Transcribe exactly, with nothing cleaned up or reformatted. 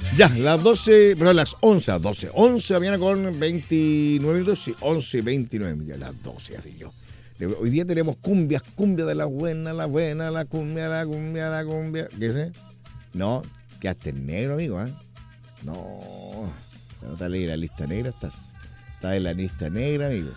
Ya, las doce, perdón, las once, las doce. once de la mañana con veintinueve minutos, sí, once y veintinueve, ya las doce, así yo. Hoy día tenemos cumbias, cumbia de la buena, la buena, la cumbia, la cumbia, la cumbia. ¿Qué es eso? No, quedaste en negro, amigo, ¿eh? No, no te leí la lista negra, estás. Estás en la lista negra, amigo.